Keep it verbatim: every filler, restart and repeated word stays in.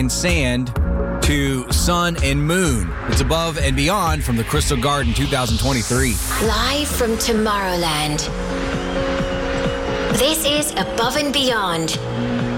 and sand to sun and moon. It's Above and Beyond from the Crystal Garden twenty twenty-three. Live from Tomorrowland. This is Above and Beyond.